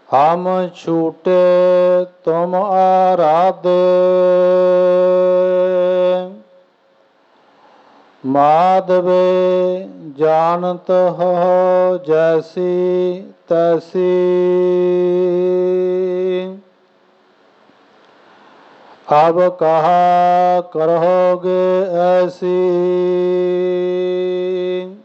हम छूटे तुम आराधे, माधवे जानत हो जैसी तैसी। अब कहा करोगे ऐसी,